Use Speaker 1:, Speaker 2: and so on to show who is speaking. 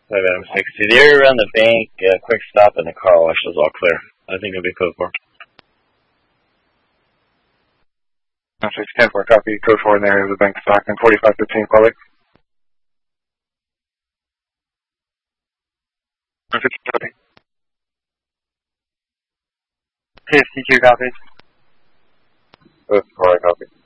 Speaker 1: 5M60. The area around the bank, quick stop, and the car wash is all clear. I think it'll be code 4.
Speaker 2: 610-4, copy. Code 4 in the area of the bank Stockton, 4515 public. 150.
Speaker 3: KFCQ, copy.
Speaker 2: That's 4, copy.